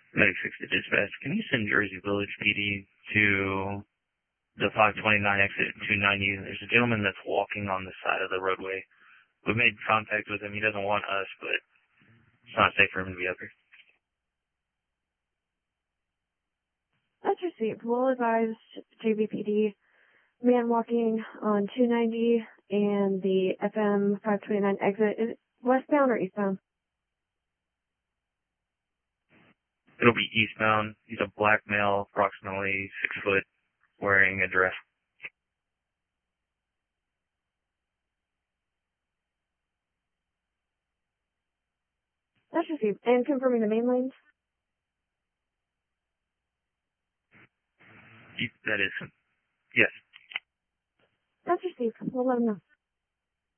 Medic 6 to dispatch. Can you send Jersey Village PD to the 529 exit 290? There's a gentleman that's walking on the side of the roadway. We made contact with him. He doesn't want us, but it's not safe for him to be up here. That's received. We'll advise JVPD man walking on 290 and the FM 529 exit. Is it westbound or eastbound? It'll be eastbound. He's a black male, approximately 6 foot, wearing a dress. That's received. And confirming the main lanes? That is, yes. That's received. We'll let him know.